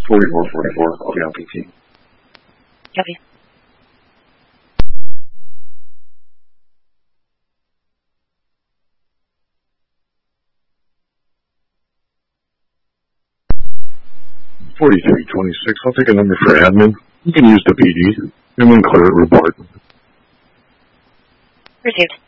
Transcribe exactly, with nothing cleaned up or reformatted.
forty-four forty-four, I'll be on P T. Copy. forty-three twenty-six, I'll take a number for admin. You can use the P D. And then clear it report. Received.